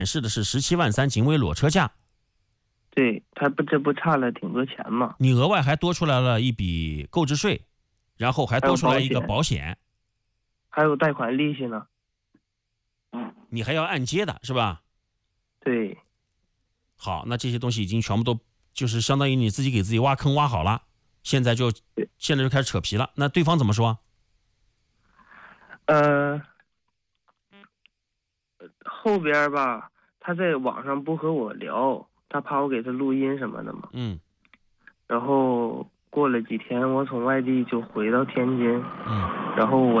示的是17.3万，仅为裸车价。 对，这不差了挺多钱吗？ 你额外还多出来了一笔购置税，然后还多出来一个保险， 还有贷款利息呢。 你还要按揭的是吧？ 对。 好，那这些东西已经全部都就是相当于你自己给自己挖坑挖好了，现在就开始扯皮了。那对方怎么说？ 后边吧，他在网上不和我聊，他怕我给他录音什么的嘛。然后过了几天，我从外地就回到天津。然后我